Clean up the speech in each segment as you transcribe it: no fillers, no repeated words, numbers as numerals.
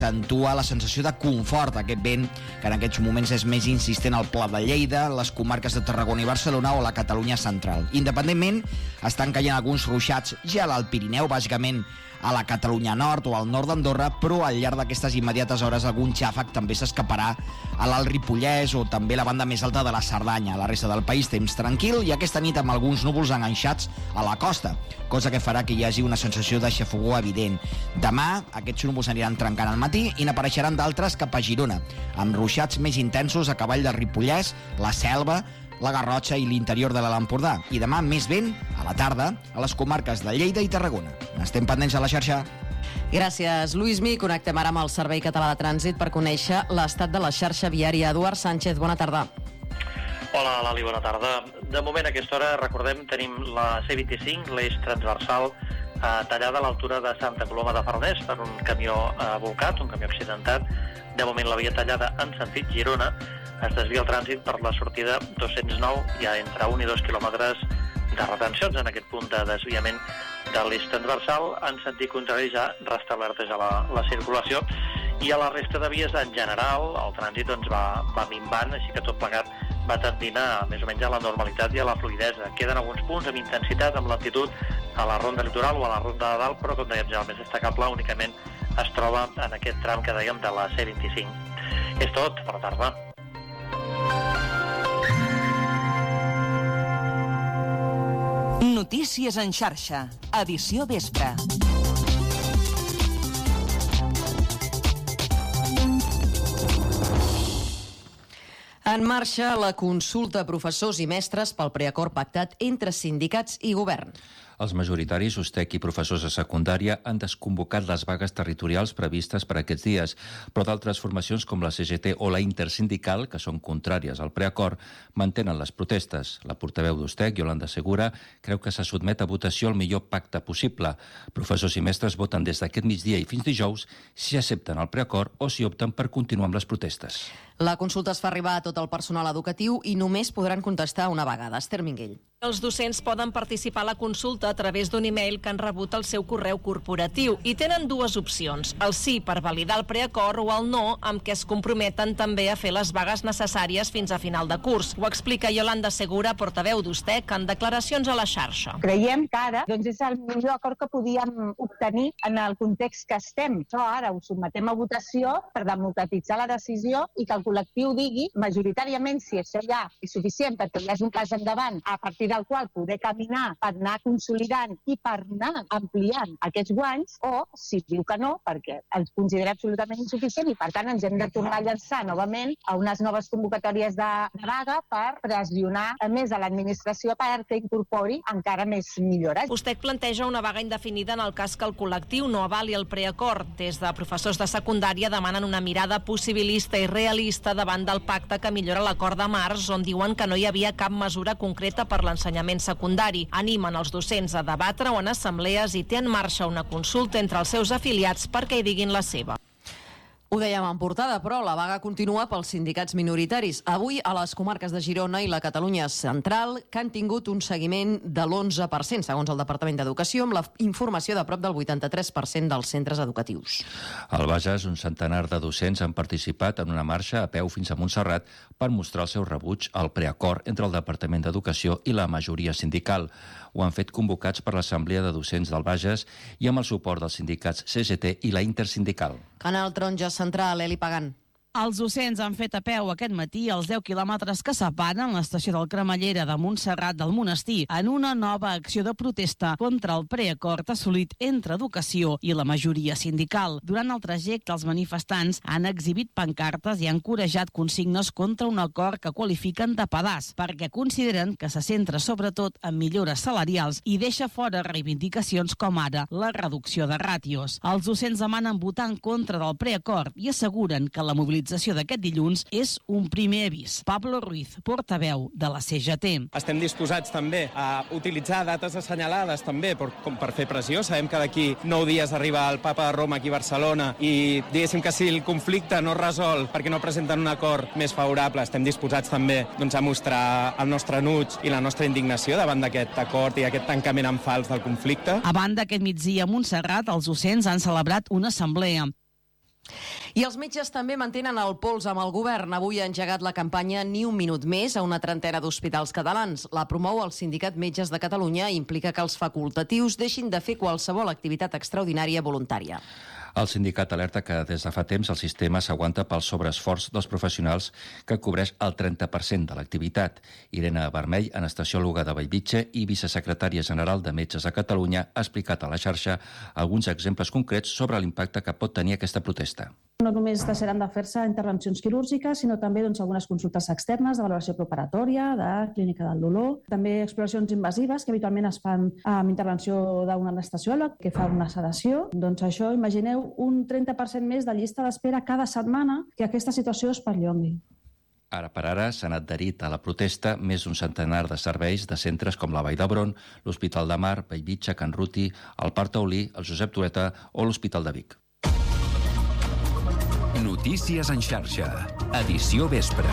accentua la sensació de confort, aquest vent que en aquests moments és més insistent al Pla de Lleida, les comarques de Tarragona i Barcelona o la Catalunya central. Independentment, estan caient alguns ruixats ja a l'Alt Pirineu, bàsicament a la Catalunya nord o al nord d'Andorra, però al llarg d'aquestes immediates hores algun xàfec també s'escaparà a l'Alt Ripollès o també la banda més alta de la Cerdanya. A la resta del país temps tranquil i aquesta nit amb alguns núvols enganxats a la costa, cosa que farà que hi hagi una sensació de xafogor evident. Demà aquests núvols aniran trencant al matí i n'apareixeran d'altres cap a Girona, amb ruixats més intensos a cavall del Ripollès, la Selva, la Garrotxa i l'interior de l'Alt Empordà. I demà més vent a la tarda a les comarques de Lleida i Tarragona. Estem pendents a la xarxa. Gràcies, Lluïsmi. Connectem ara amb el Servei Català de Trànsit per conèixer l'estat de la xarxa viària. Eduard Sánchez, bona tarda. Hola, Lali, bona tarda. De moment, a aquesta hora, recordem, tenim la C25, l'eix transversal, tallada a l'altura de Santa Coloma de Farners per un camió volcat, un camió accidentat. De moment, la via tallada en sentit Girona. Es desvia el trànsit per la sortida 209, hi ha entre 1 i 2 quilòmetres de retencions en aquest punt de desviament de l'eix transversal. En sentit contrari ja restablerta ja la circulació i a la resta de vies en general el trànsit va minvant, així que tot plegat va tendint a més o menys a la normalitat i a la fluidesa. Queden alguns punts amb intensitat, amb lentitud a la ronda litoral o a la ronda de dalt, però com dèiem ja el més destacable únicament es troba en aquest tram que dèiem de la C25. És tot, bona tarda. Notícies en xarxa, edició vespre. En marxa la consulta a professors i mestres pel preacord pactat entre sindicats i govern. Els majoritaris, USTEC i professors de secundària han desconvocat les vagues territorials previstes per aquests dies, però d'altres formacions com la CGT o la Intersindical, que són contràries al preacord, mantenen les protestes. La portaveu d'USTEC, Yolanda Segura, creu que se sotmet a votació el millor pacte possible. Professors i mestres voten des d'aquest migdia i fins dijous si accepten el preacord o si opten per continuar amb les protestes. La consulta es fa arribar a tot el personal educatiu i només podran contestar una vegada. Esther Minguell. Els docents poden participar a la consulta a través d'un e-mail que han rebut al seu correu corporatiu i tenen dues opcions, el sí per validar el preacord o el no, amb què es comprometen també a fer les vagues necessàries fins a final de curs. Ho explica Yolanda Segura, portaveu d'USTEC, en declaracions a la xarxa. Creiem que ara és el millor acord que podíem obtenir en el context que estem. Això ara ho sotmetem a votació per democratitzar la decisió i que el col·lectiu digui majoritàriament si això ja és suficient perquè hi hagi un pas endavant a partir del qual poder caminar per anar consolidant i per anar ampliant aquests guanys, o si diu que no, perquè els considera absolutament insuficient i per tant ens hem de tornar a llançar novament a unes noves convocatòries de vaga per pressionar més a l'administració perquè incorpori encara més millores. USTEC planteja una vaga indefinida en el cas que el col·lectiu no avali el preacord. Des de professors de secundària demanen una mirada possibilista i realista davant del pacte que millora l'acord de març, on diuen que no hi havia cap mesura concreta per l'ensenyament secundari. Animen els docents a debatre o en assemblees i té en marxa una consulta entre els seus afiliats perquè hi diguin la seva. Ho dèiem en portada, però la vaga continua pels sindicats minoritaris. Avui a les comarques de Girona i la Catalunya central, que han tingut un seguiment de l'11%, segons el Departament d'Educació, amb la informació de prop del 83% dels centres educatius. Al Bages, un centenar de docents han participat en una marxa a peu fins a Montserrat per mostrar el seu rebuig al preacord entre el Departament d'Educació i la majoria sindical. Ho han fet convocats per l'Assemblea de Docents del Bages i amb el suport dels sindicats CGT i la Intersindical. Canal Taronja Central, Eli Pagant. Els docents han fet a peu aquest matí els 10 quilòmetres que separen l'estació del Cremallera de Montserrat del Monestir en una nova acció de protesta contra el preacord assolit entre educació i la majoria sindical. Durant el trajecte, els manifestants han exhibit pancartes i han corejat consignes contra un acord que qualifiquen de pedaç, perquè consideren que se centra sobretot en millores salarials i deixa fora reivindicacions com ara la reducció de ràtios. Els docents demanen votar en contra del preacord i asseguren que la mobilització d'aquest dilluns és un primer avís. Pablo Ruiz, portaveu de la CGT. Estem disposats també a utilitzar dates assenyalades també com per fer pressió. Sabem que d'aquí 9 dies arriba el Papa de Roma aquí a Barcelona i diguéssim que si el conflicte no es resol perquè no presenten un acord més favorable, estem disposats també a mostrar el nostre enuig i la nostra indignació davant d'aquest acord i aquest tancament en fals del conflicte. A banda, aquest migdia a Montserrat, els docents han celebrat una assemblea. I els metges també mantenen el pols amb el govern. Avui ha engegat la campanya Ni un minut més a una trentena d'hospitals catalans. La promou el Sindicat Metges de Catalunya i implica que els facultatius deixin de fer qualsevol activitat extraordinària voluntària. El sindicat alerta que des de fa temps el sistema s'aguanta pel sobreesforç dels professionals que cobreix el 30% de l'activitat. Irene Vermell, anestesiòloga de Bellvitge i vicesecretària general de Metges de Catalunya, ha explicat a la xarxa alguns exemples concrets sobre l'impacte que pot tenir aquesta protesta. No només deixaran de fer-se intervencions quirúrgiques, sinó també algunes consultes externes de valoració preparatòria, de clínica del dolor, també exploracions invasives que habitualment es fan amb intervenció d'un anestesiòleg que fa una sedació. Doncs això, imagineu un 30% més de llista d'espera cada setmana que aquesta situació es perllongui. Ara per ara s'han adherit a la protesta més d'un centenar de serveis de centres com la Vall d'Hebron, l'Hospital de Mar, Bellvitge, Can Ruti, el Parc Taulí, el Josep Trueta o l'Hospital de Vic. Notícies en xarxa. Edició vespre.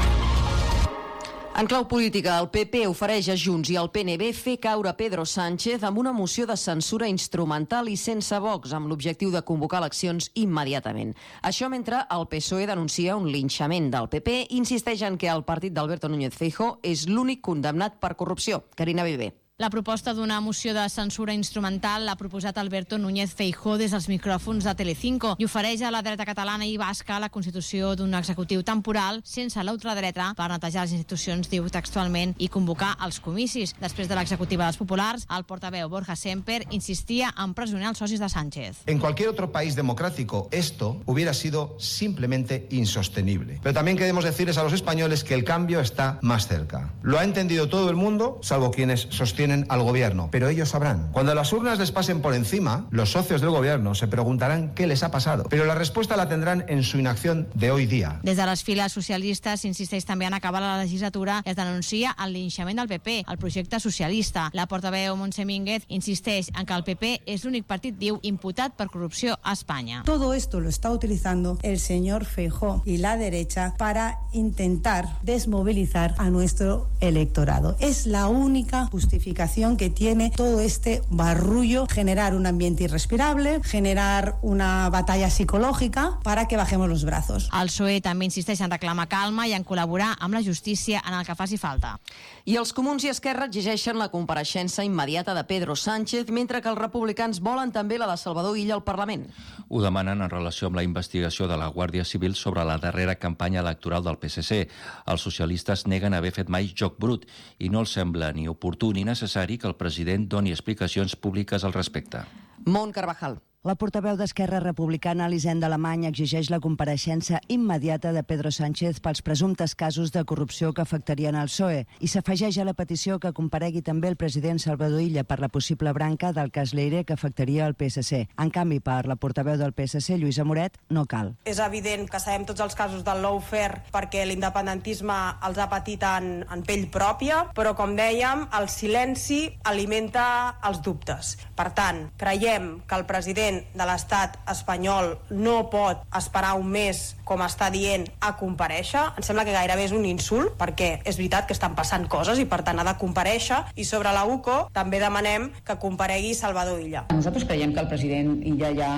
En clau política, el PP ofereix a Junts i al PNB fer caure Pedro Sánchez amb una moció de censura instrumental i sense Vox, amb l'objectiu de convocar eleccions immediatament. Això mentre el PSOE denuncia un linxament del PP i insisteix en que el partit d'Alberto Núñez Feijóo és l'únic condemnat per corrupció. Carina Viver. La proposta d'una moció de censura instrumental l'ha proposat Alberto Núñez Feijóo des dels micròfons de Telecinco i ofereix a la dreta catalana i basca la constitució d'un executiu temporal sense l'ultradreta per netejar les institucions, diu textualment, i convocar els comicis. Després de l'executiva dels populars, el portaveu Borja Semper insistia en empresonar els socis de Sánchez. En cualquier otro país democrático esto hubiera sido simplemente insostenible. Pero también queremos decirles a los españoles que el cambio está más cerca. Lo ha entendido todo el mundo, salvo quienes sostienen al gobierno, pero ellos sabrán. Cuando las urnas les pasen por encima, los socios del gobierno se preguntarán qué les ha pasado, pero la respuesta la tendrán en su inacción de hoy día. Des de les files socialistes s'insisteix també en acabar la legislatura i es denuncia el linxament del PP, el projecte socialista. La portaveu Montse Mínguez insisteix en que el PP és l'únic partit, diu, imputat per corrupció a Espanya. Todo esto lo está utilizando el señor Feijóo y la derecha para intentar desmovilizar a nuestro electorado. Es la única justificación que tiene todo este barrullo, generar un ambiente irrespirable, generar una batalla psicológica para que bajemos los brazos. El PSOE també insisteix en reclamar calma i en col·laborar amb la justícia en el que faci falta. I els Comuns i Esquerra exigeixen la compareixença immediata de Pedro Sánchez, mentre que els republicans volen també la de Salvador Illa al Parlament. Ho demanen en relació amb la investigació de la Guàrdia Civil sobre la darrera campanya electoral del PSC. Els socialistes neguen haver fet mai joc brut i no els sembla ni oportú ni necessari que el president doni explicacions públiques al respecte. Mont Carvajal. La portaveu d'Esquerra Republicana, Elisenda Alemany, exigeix la compareixença immediata de Pedro Sánchez pels presumptes casos de corrupció que afectarien el PSOE i s'afegeix a la petició que comparegui també el president Salvador Illa per la possible branca del cas Leire que afectaria el PSC. En canvi, per la portaveu del PSC, Lluïsa Moret, no cal. És evident que sabem tots els casos del lawfare perquè l'independentisme els ha patit en pell pròpia, però, com dèiem, el silenci alimenta els dubtes. Per tant, creiem que el president de l'estat espanyol no pot esperar un mes, com està dient, a comparèixer. Em sembla que gairebé és un insult, perquè és veritat que estan passant coses i per tant ha de comparèixer. I sobre la UCO també demanem que comparegui Salvador Illa. Nosaltres creiem que el president Illa ja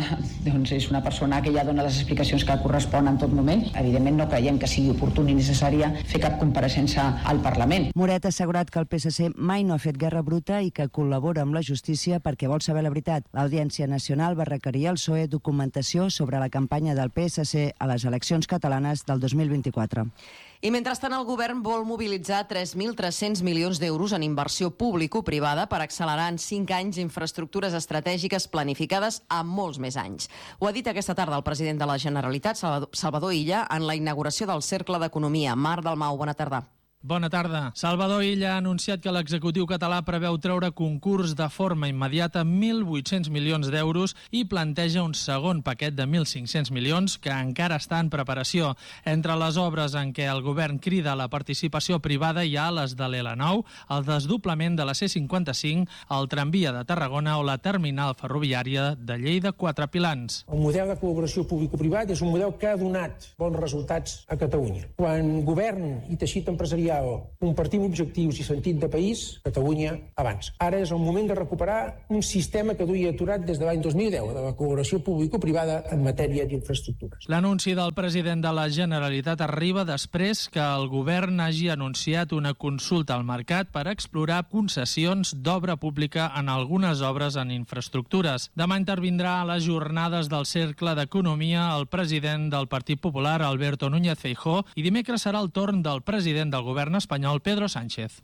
és una persona que ja dona les explicacions que corresponen en tot moment. Evidentment no creiem que sigui oportú ni necessària fer cap compareixença al Parlament. Moret ha assegurat que el PSC mai no ha fet guerra bruta i que col·labora amb la justícia perquè vol saber la veritat. L'Audiència Nacional va requerir al PSOE documentació sobre la campanya del PSC a les eleccions catalanes del 2024. I mentrestant el govern vol mobilitzar 3.300 milions d'euros en inversió público-privada per accelerar en 5 anys infraestructures estratègiques planificades a molts més anys. Ho ha dit aquesta tarda el president de la Generalitat, Salvador Illa, en la inauguració del Cercle d'Economia. Marc Dalmau, bona tarda. Bona tarda. Salvador Illa ha anunciat que l'executiu català preveu treure concurs de forma immediata 1.800 milions d'euros i planteja un segon paquet de 1.500 milions que encara està en preparació. Entre les obres en què el govern crida la participació privada hi ha les de l'L9, el desdoblament de la C55, el tramvia de Tarragona o la terminal ferroviària de Lleida-Quatre Pilans. El model de col·laboració público-privat és un model que ha donat bons resultats a Catalunya. Quan govern i teixit empresarial canviar o compartim objectius i sentit de país, Catalunya avança. Ara és el moment de recuperar un sistema que duia aturat des de l'any 2010, de la col·laboració público-privada en matèria d'infraestructures. L'anunci del president de la Generalitat arriba després que el govern hagi anunciat una consulta al mercat per explorar concessions d'obra pública en algunes obres en infraestructures. Demà intervindrà a les jornades del Cercle d'Economia el president del Partit Popular, Alberto Núñez Feijóo, i dimecres serà el torn del president del govern espanyol, Pedro Sánchez.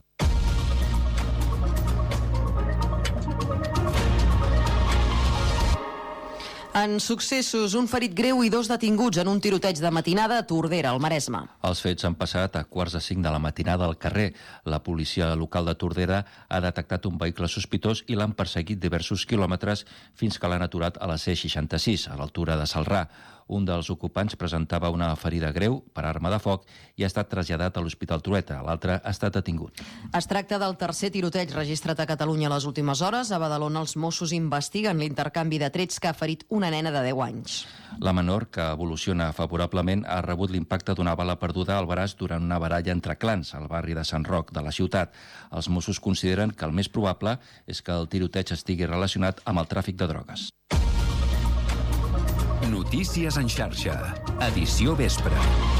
En successos, un ferit greu i 2 detinguts en un tiroteig de matinada a Tordera, al Maresme. Els fets han passat a 4:45 de la matinada al carrer. La policia local de Tordera ha detectat un vehicle sospitós i l'han perseguit diversos quilòmetres fins que l'han aturat a la C66, a l'altura de Salrà. Un dels ocupants presentava una ferida greu per arma de foc i ha estat traslladat a l'Hospital Trueta. L'altre ha estat detingut. Es tracta del tercer tiroteig registrat a Catalunya les últimes hores. A Badalona els Mossos investiguen l'intercanvi de trets que ha ferit una nena de 10 anys. La menor, que evoluciona favorablement, ha rebut l'impacte d'una bala perduda al braç durant una baralla entre clans al barri de Sant Roc de la ciutat. Els Mossos consideren que el més probable és que el tiroteig estigui relacionat amb el tràfic de drogues. Notícies en xarxa. Edició vespre.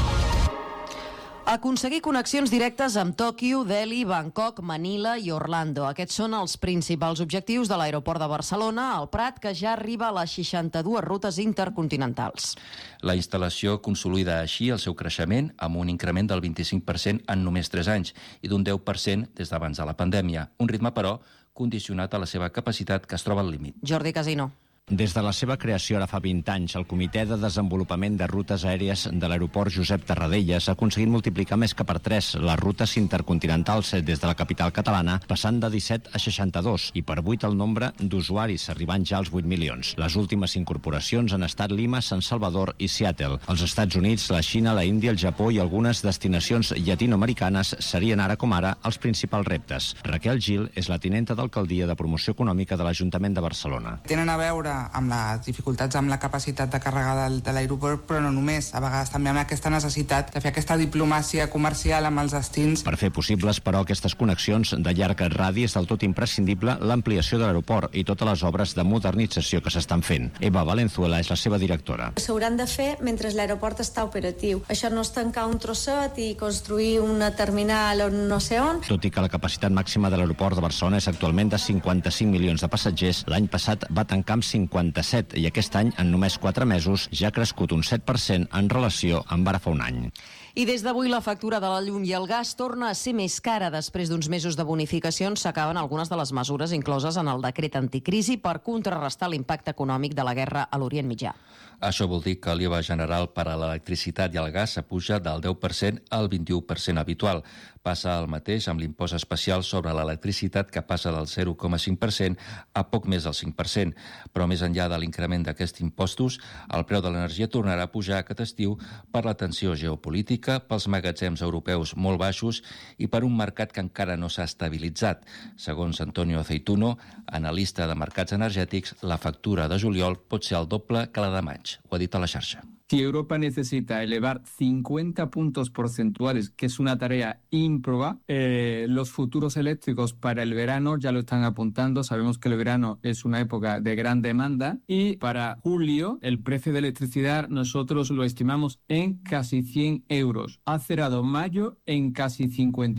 Aconseguir connexions directes amb Tòquio, Delhi, Bangkok, Manila i Orlando. Aquests són els principals objectius de l'aeroport de Barcelona, el Prat, que ja arriba a les 62 rutes intercontinentals. La instal·lació consolida així el seu creixement amb un increment del 25% en només 3 anys i d'un 10% des d'abans de la pandèmia. Un ritme, però, condicionat a la seva capacitat, que es troba al límit. Jordi Casino. Des de la seva creació ara fa 20 anys, el Comitè de Desenvolupament de Rutes Aèries de l'aeroport Josep Tarradellas ha aconseguit multiplicar més que per 3 les rutes intercontinentals des de la capital catalana, passant de 17 a 62, i per 8 el nombre d'usuaris, arribant ja als 8 milions. Les últimes incorporacions han estat Lima, San Salvador i Seattle. Els Estats Units, la Xina, la Índia, el Japó i algunes destinacions llatinoamericanes serien ara com ara els principals reptes. Raquel Gil és la tinenta d'alcaldia de promoció econòmica de l'Ajuntament de Barcelona. Tenen a veure amb les dificultats amb la capacitat de càrrega de l'aeroport, però no només, a vegades també amb aquesta necessitat de fer aquesta diplomàcia comercial amb els destins. Per fer possibles, però, aquestes connexions de llarg radi és del tot imprescindible l'ampliació de l'aeroport i totes les obres de modernització que s'estan fent. Eva Valenzuela és la seva directora. S'hauran de fer mentre l'aeroport està operatiu. Això no és tancar un trosset i construir una terminal on no sé on. Tot i que la capacitat màxima de l'aeroport de Barcelona és actualment de 55 milions de passatgers, l'any passat va tancar amb 57 i aquest any, en només 4 mesos, ja ha crescut un 7% en relació amb ara fa un any. I des d'avui la factura de la llum i el gas torna a ser més cara. Després d'uns mesos de bonificacions s'acaben algunes de les mesures incloses en el decret anticrisi per contrarrestar l'impacte econòmic de la guerra a l'Orient Mitjà. Això vol dir que l'IVA general per a l'electricitat i el gas s'apuja del 10% al 21% habitual. Passa el mateix amb l'impost especial sobre l'electricitat, que passa del 0,5% a poc més del 5%. Però més enllà de l'increment d'aquests impostos, el preu de l'energia tornarà a pujar aquest estiu per la tensió geopolítica, pels magatzems europeus molt baixos i per un mercat que encara no s'ha estabilitzat. Segons Antonio Aceituno, analista de mercats energètics, la factura de juliol pot ser el doble que la de maig. Ho ha dit a la xarxa. Si Europa necesita elevar 50 puntos porcentuales, que es una tarea ímproba, los futuros eléctricos para el verano ya lo están apuntando. Sabemos que el verano es una época de gran demanda y para julio el precio de electricidad nosotros lo estimamos en casi 100 euros. Ha cerrado mayo en casi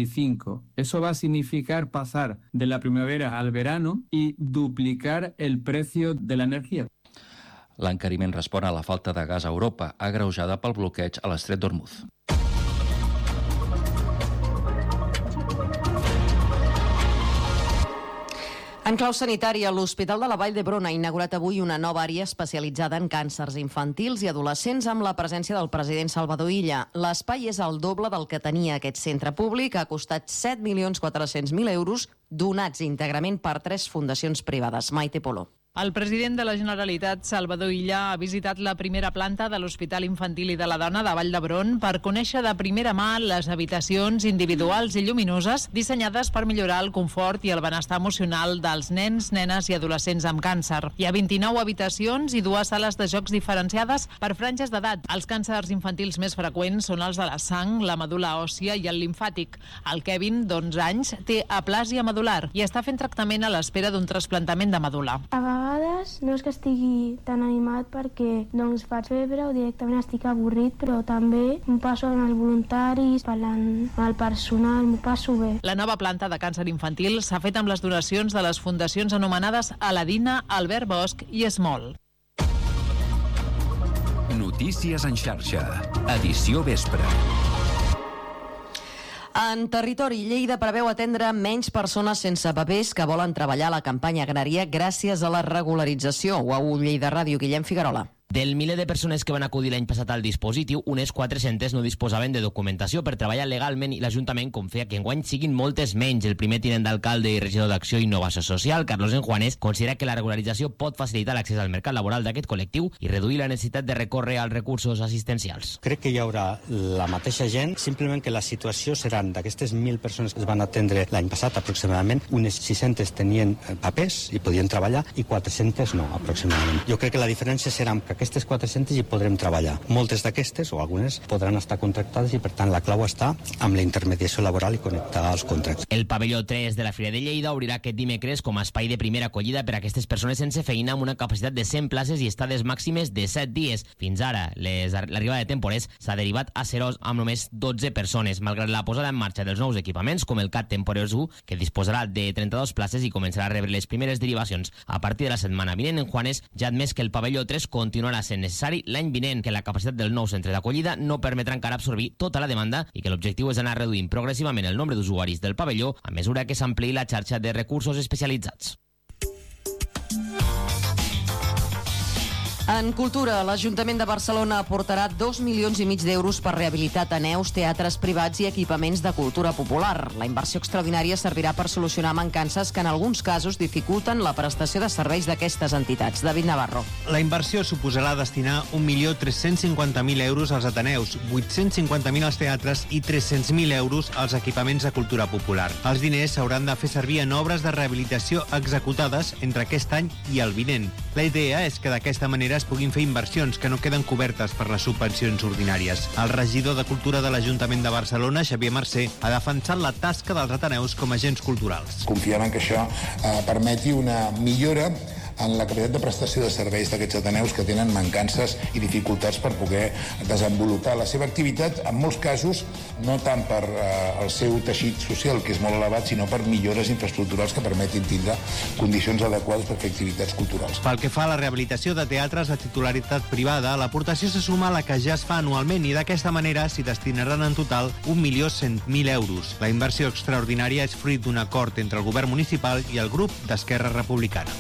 55. Eso va a significar pasar de la primavera al verano y duplicar el precio de la energía. L'encariment respon a la falta de gas a Europa, agreujada pel bloqueig a l'estret d'Hormuz. En clau sanitària, l'Hospital de la Vall d'Hebron ha inaugurat avui una nova àrea especialitzada en càncers infantils i adolescents amb la presència del president Salvador Illa. L'espai és el doble del que tenia aquest centre públic, ha costat 7.400.000 euros donats íntegrament per 3 fundacions privades. Maite Polo. El president de la Generalitat, Salvador Illa, ha visitat la primera planta de l'Hospital Infantil i de la Dona de Vall d'Hebron per conèixer de primera mà les habitacions individuals i lluminoses dissenyades per millorar el confort i el benestar emocional dels nens, nenes i adolescents amb càncer. Hi ha 29 habitacions i 2 sales de jocs diferenciades per franges d'edat. Els càncers infantils més freqüents són els de la sang, la medul·la òssia i el limfàtic. El Kevin, d'11 anys, té aplàsia medul·lar i està fent tractament a l'espera d'un trasplantament de medul·la. A vegades no és que estigui tan animat perquè faig febre o directament estic avorrit, però també m'ho passo amb els voluntaris, parlant amb el personal, m'ho passo bé. La nova planta de càncer infantil s'ha fet amb les donacions de les fundacions anomenades Aladina, Albert Bosch i Esmol. Notícies en xarxa. Edició vespre. En territori, Lleida preveu atendre menys persones sense papers que volen treballar a la campanya agrària gràcies a la regularització. UAU Lleida Ràdio, Guillem Figuerola. Del miler de persones que van acudir l'any passat al dispositiu, unes 400 no disposaven de documentació per treballar legalment i l'Ajuntament confia que enguany siguin moltes menys. El primer tinent d'alcalde i regidor d'Acció i Innovació Social, Carlos Enjuanes, considera que la regularització pot facilitar l'accés al mercat laboral d'aquest col·lectiu i reduir la necessitat de recórrer als recursos assistencials. Crec que hi haurà la mateixa gent, simplement que la situació seran d'aquestes 1.000 persones que es van atendre l'any passat aproximadament, unes 600 tenien papers i podien treballar i 400 no, aproximadament. Jo crec que la diferència serà que aquestes 400 hi podrem treballar. Moltes d'aquestes, o algunes, podran estar contractades i, per tant, la clau està amb la intermediació laboral i connectar els contractes. El pavelló 3 de la Fira de Lleida obrirà aquest dimecres com a espai de primera acollida per a aquestes persones sense feina amb una capacitat de 100 places i estades màximes de 7 dies. Fins ara, l'arribada de temporers s'ha derivat a Serós amb només 12 persones, malgrat la posada en marxa dels nous equipaments, com el CAT Temporers 1, que disposarà de 32 places i començarà a rebre les primeres derivacions. A partir de la setmana vinent, en Juanes ja ha admès que el pavelló 3 continuarà sent necessari l'any vinent, que la capacitat del nou centre d'acollida no permetrà encara absorbir tota la demanda i que l'objectiu és anar reduint progressivament el nombre d'usuaris del pavelló a mesura que s'ampliï la xarxa de recursos especialitzats. En cultura, l'Ajuntament de Barcelona aportarà 2,5 milions d'euros per rehabilitar ateneus, teatres privats i equipaments de cultura popular. La inversió extraordinària servirà per solucionar mancances que en alguns casos dificulten la prestació de serveis d'aquestes entitats. David Navarro. La inversió suposarà destinar 1.350.000 euros als ateneus, 850.000 als teatres i 300.000 euros als equipaments de cultura popular. Els diners s'hauran de fer servir en obres de rehabilitació executades entre aquest any i el vinent. La idea és que d'aquesta manera es puguin fer inversions que no queden cobertes per les subvencions ordinàries. El regidor de Cultura de l'Ajuntament de Barcelona, Xavier Mercè, ha defensat la tasca dels ateneus com a agents culturals. Confiem en que això permeti una millora en la capacitat de prestació de serveis d'aquests ateneus que tenen mancances i dificultats per poder desenvolupar la seva activitat, en molts casos, no tant per el seu teixit social, que és molt elevat, sinó per millores infraestructurals que permetin tindre condicions adequades per fer activitats culturals. Pel que fa a la rehabilitació de teatres de titularitat privada, l'aportació se suma a la que ja es fa anualment i d'aquesta manera s'hi destinaran en total 1.100.000 euros. La inversió extraordinària és fruit d'un acord entre el govern municipal i el grup d'Esquerra Republicana.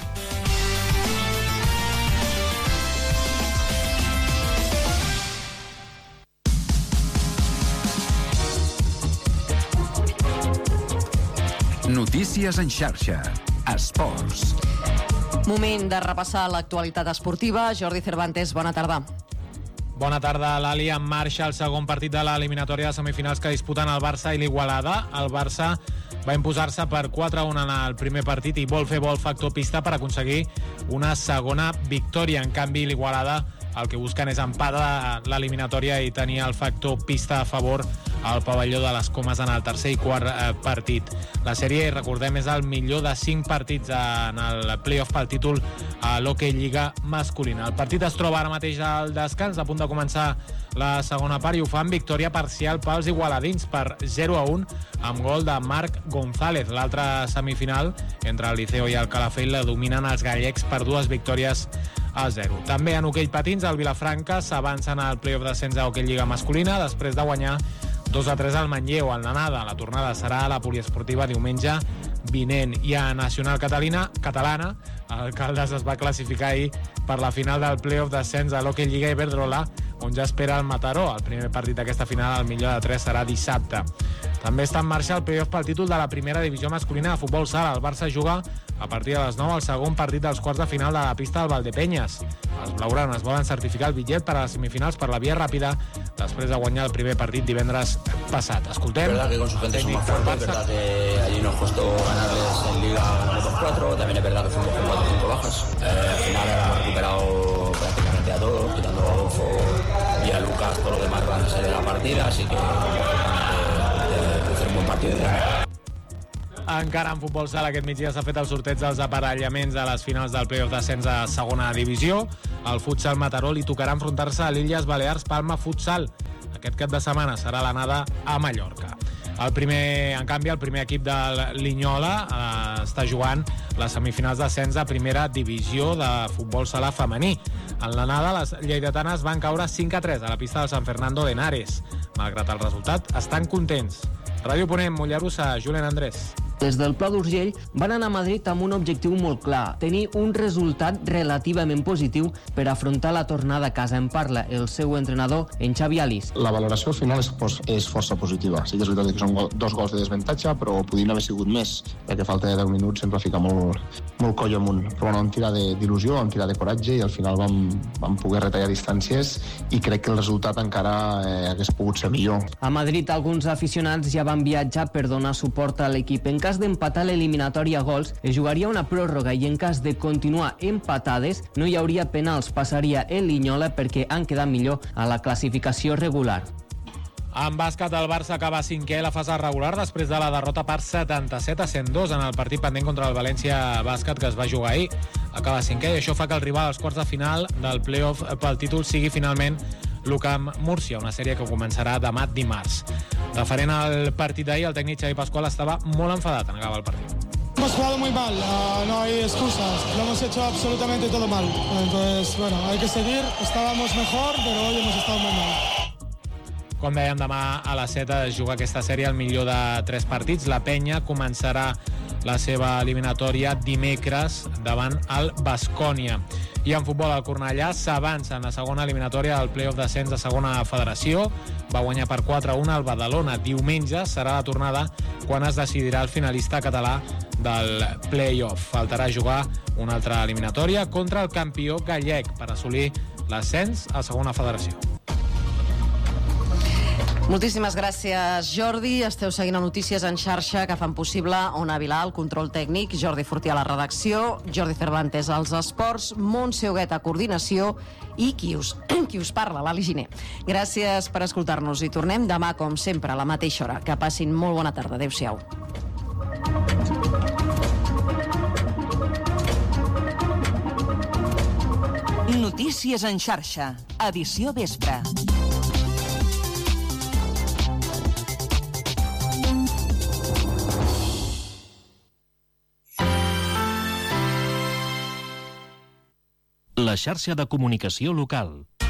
Notícies en xarxa. Esports. Moment de repassar l'actualitat esportiva. Jordi Cervantes, bona tarda. Bona tarda, Lali. En marxa el segon partit de l'eliminatòria de semifinals que disputen el Barça i l'Igualada. El Barça va imposar-se per 4-1 en el primer partit i vol fer factor pista per aconseguir una segona victòria. En canvi, l'Igualada el que busquen és empatar l'eliminatòria i tenir el factor pista a favor al pavelló de les Comes en el tercer i quart partit. La sèrie, recordem, és el millor de 5 partits en el play-off pel títol a l'Hockey Lliga masculina. El partit es troba ara mateix al descans, a punt de començar la segona part, i ho fa amb victòria parcial pels igualadins per 0-1 amb gol de Marc González. L'altra semifinal, entre el Liceo i el Calafell, la dominen els gallecs per 2 victòries a 0. També en hoquei patins, el Vilafranca s'avança en el play-off d'ascens a Hockey Lliga masculina després de guanyar 2-3 al Manlleu, al Nanada. La tornada serà a la poliesportiva diumenge vinent. I a Nacional Catalana, el Caldes es va classificar ahir per la final del play-off d'ascens a l'Hockey Lliga Iberdrola, on ja espera el Mataró. El primer partit d'aquesta final, el millor de 3, serà dissabte. També està en marxa el play-off pel títol de la primera divisió masculina de futbol sala. El Barça juga a partir de les 9 el segon partit dels quarts de final de la pista del Valdepeñas. Els blaugranes volen certificar el bitllet per a les semifinals per la via ràpida després de guanyar el primer partit divendres passat. Escoltem. Es verdad que con su gente son más fuertes, es verdad que allí nos costó ganarles en Liga, ganamos 2-4, también es verdad que fuimos con 4 o 5 bajas. Al final hemos recuperado prácticamente a todos, quitando a Adolfo y a Lucas, todo lo demás van a ser de la partida, así que hacer un buen partido. Encara en futbol sala aquest migdia s'ha fet el sorteig dels aparellaments a les finals del playoff d'ascens a segona divisió. El futsal Mataró li tocarà enfrontar-se a l'Illes Balears Palma Futsal. Aquest cap de setmana serà l'anada a Mallorca. En canvi, el primer equip de Linyola està jugant les semifinals d'ascens a primera divisió de futbol sala femení. En l'anada, les lleidatanes van caure 5-3 a la pista del San Fernando de Henares. Malgrat el resultat, estan contents. Ràdio Ponent, Mollerussa, Julen Andrés. Des del Pla d'Urgell van anar a Madrid amb un objectiu molt clar, tenir un resultat relativament positiu per afrontar la tornada a casa. En parla el seu entrenador, en Xavi Alís. La valoració al final és força positiva. Sí que és veritat que són 2 gols de desventatge, però podien haver sigut més, perquè falta de 10 minuts sempre fica molt coll amunt. Però vam tirar d'il·lusió, vam tirar de coratge i al final vam poder retallar distàncies i crec que el resultat encara hagués pogut ser millor. A Madrid alguns aficionats ja van viatjar per donar suport a l'equip. En cas d'empatar l'eliminatòria a gols, es jugaria una pròrroga i en cas de continuar empatades no hi hauria penals, passaria el Linyola perquè han quedat millor a la classificació regular. En bàsquet, el Barça acaba 5è a la fase regular després de la derrota per 77-102 en el partit pendent contra el València Bàsquet que es va jugar ahir. Acaba 5è i això fa que el rival als quarts de final del playoff pel títol sigui finalment l'UCAM Múrcia, una sèrie que començarà demà dimarts. Referent al partit d'ahir, el tècnic Xavi Pascual estava molt enfadat en acabar el partit. Hemos jugado muy mal, no hay excusas, lo hemos hecho absolutamente todo mal. Entonces, bueno, hay que seguir, estábamos mejor, pero hoy hemos estado muy mal. Com dèiem, demà a les 7 es juga aquesta sèrie al millor de 3 partits. La Penya començarà la seva eliminatòria dimecres davant el Baskonia. I en futbol, el Cornellà s'avança en la segona eliminatòria del playoff d'ascens de segona federació. Va guanyar per 4-1 al Badalona. Diumenge serà la tornada quan es decidirà el finalista català del playoff. Faltarà jugar una altra eliminatòria contra el campió gallec per assolir l'ascens a segona federació. Moltíssimes gràcies, Jordi. Esteu seguint a Notícies en xarxa que fan possible Ona Vilà, el control tècnic, Jordi Fortià a la redacció, Jordi Cervantes als esports, Montse Huguet a coordinació i qui us parla, l'Ali Giner. Gràcies per escoltar-nos i tornem demà, com sempre, a la mateixa hora. Que passin molt bona tarda. Adéu-siau. Notícies en xarxa, edició vespre. La xarxa de comunicació local.